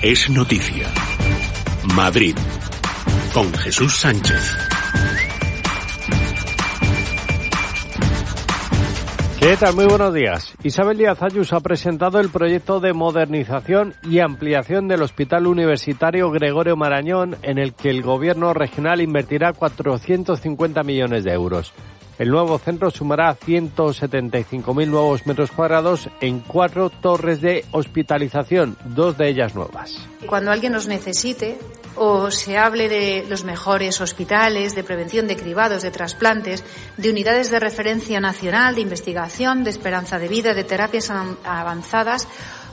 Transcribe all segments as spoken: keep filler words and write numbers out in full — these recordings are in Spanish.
Es noticia. Madrid, con Jesús Sánchez. ¿Qué tal? Muy buenos días. Isabel Díaz Ayuso ha presentado el proyecto de modernización y ampliación del Hospital Universitario Gregorio Marañón, en el que el Gobierno regional invertirá cuatrocientos cincuenta millones de euros. El nuevo centro sumará ciento setenta y cinco mil nuevos metros cuadrados en cuatro torres de hospitalización, dos de ellas nuevas. Cuando alguien nos necesite o se hable de los mejores hospitales, de prevención de cribados, de trasplantes, de unidades de referencia nacional, de investigación, de esperanza de vida, de terapias avanzadas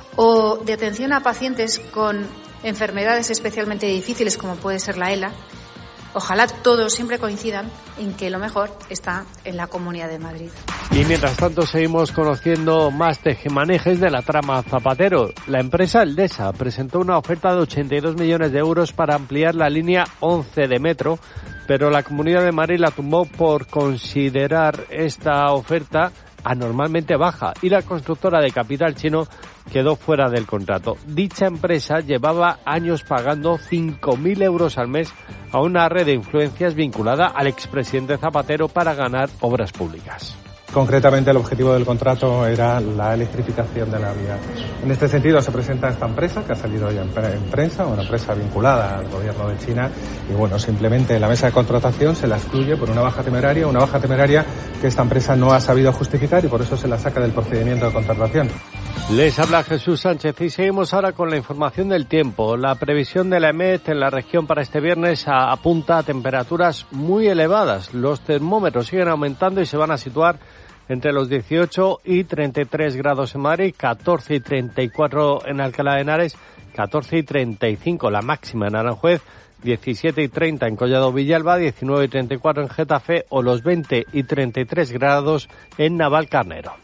o de atención a pacientes con enfermedades especialmente difíciles como puede ser la ELA, ojalá todos siempre coincidan en que lo mejor está en la Comunidad de Madrid. Y mientras tanto seguimos conociendo más tejemanejes de la trama Zapatero. La empresa Eldesa presentó una oferta de ochenta y dos millones de euros para ampliar la línea once de metro, pero la Comunidad de Madrid la tumbó por considerar esta oferta anormalmente baja y la constructora de capital chino quedó fuera del contrato. Dicha empresa llevaba años pagando cinco mil euros al mes a una red de influencias vinculada al expresidente Zapatero para ganar obras públicas. Concretamente, el objetivo del contrato era la electrificación de la vía. En este sentido, se presenta esta empresa, que ha salido ya en prensa, una empresa vinculada al gobierno de China, y bueno, simplemente en la mesa de contratación se la excluye por una baja temeraria, una baja temeraria que esta empresa no ha sabido justificar y por eso se la saca del procedimiento de contratación. Les habla Jesús Sánchez y seguimos ahora con la información del tiempo. La previsión de la EMET en la región para este viernes apunta a temperaturas muy elevadas. Los termómetros siguen aumentando y se van a situar entre los dieciocho y treinta y tres grados en Madrid, catorce y treinta y cuatro en Alcalá de Henares, catorce y treinta y cinco la máxima en Aranjuez, diecisiete y treinta en Collado Villalba, diecinueve y treinta y cuatro en Getafe o los veinte y treinta y tres grados en Navalcarnero.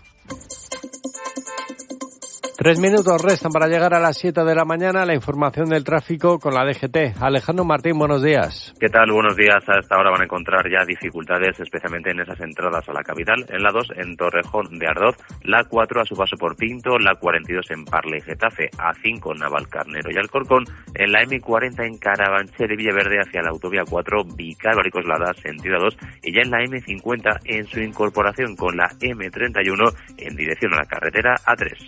Tres minutos restan para llegar a las siete de la mañana. La información del tráfico con la D G T. Alejandro Martín, buenos días. ¿Qué tal? Buenos días. A esta hora van a encontrar ya dificultades, especialmente en esas entradas a la capital. En la dos, en Torrejón de Ardoz. La cuatro, a su paso por Pinto. La cuarenta y dos en Parla y Getafe. A cinco, Navalcarnero y Alcorcón. En la eme cuarenta en Carabanchel y Villaverde hacia la autovía cuatro, Vicar y Coslada, sentido dos. Y ya en la eme cincuenta en su incorporación con la eme treinta y uno en dirección a la carretera A tres.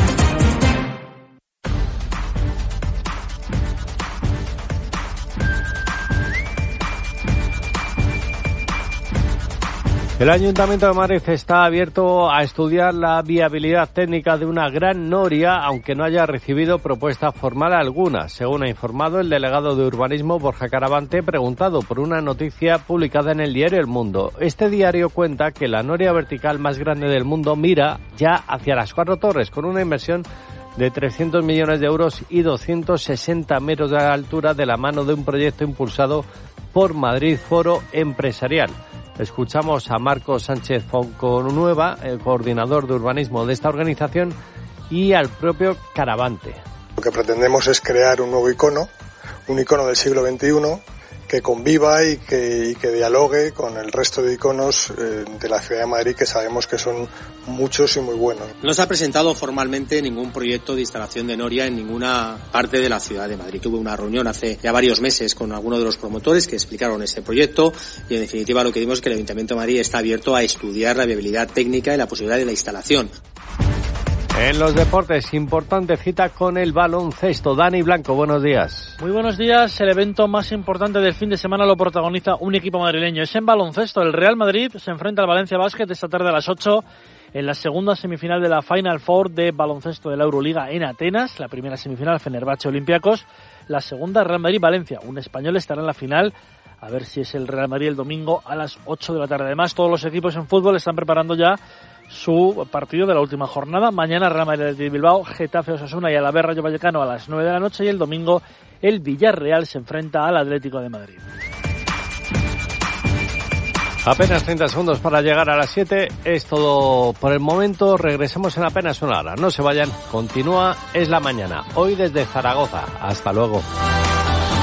El Ayuntamiento de Madrid está abierto a estudiar la viabilidad técnica de una gran noria, aunque no haya recibido propuesta formal alguna, según ha informado el delegado de Urbanismo, Borja Caravante, preguntado por una noticia publicada en el diario El Mundo. Este diario cuenta que la noria vertical más grande del mundo mira ya hacia las Cuatro Torres, con una inversión de trescientos millones de euros y doscientos sesenta metros de altura, de la mano de un proyecto impulsado por Madrid Foro Empresarial. Escuchamos a Marcos Sánchez Fonconueva, el coordinador de urbanismo de esta organización, y al propio Caravante. Lo que pretendemos es crear un nuevo icono, un icono del siglo veintiuno, que conviva y que, y que dialogue con el resto de iconos eh, de la ciudad de Madrid, que sabemos que son muchos y muy buenos. No se ha presentado formalmente ningún proyecto de instalación de noria en ninguna parte de la ciudad de Madrid. Tuve una reunión hace ya varios meses con algunos de los promotores que explicaron este proyecto y en definitiva lo que dimos es que el Ayuntamiento de Madrid está abierto a estudiar la viabilidad técnica y la posibilidad de la instalación. En los deportes, importante cita con el baloncesto. Dani Blanco, buenos días. Muy buenos días. El evento más importante del fin de semana lo protagoniza un equipo madrileño. Es en baloncesto. El Real Madrid se enfrenta al Valencia Basket esta tarde a las ocho en la segunda semifinal de la Final Four de baloncesto de la Euroliga en Atenas. La primera semifinal, Fenerbahce Olympiacos. La segunda, Real Madrid-Valencia. Un español estará en la final. A ver si es el Real Madrid el domingo a las ocho de la tarde. Además, todos los equipos en fútbol están preparando ya su partido de la última jornada. Mañana Real Madrid de Bilbao, Getafe Osasuna y Alavés Rayo Vallecano a las nueve de la noche, y el domingo el Villarreal se enfrenta al Atlético de Madrid. Apenas treinta segundos para llegar a las siete. Es todo por el momento. Regresamos en apenas una hora. No se vayan. Continúa Es la Mañana. Hoy desde Zaragoza. Hasta luego.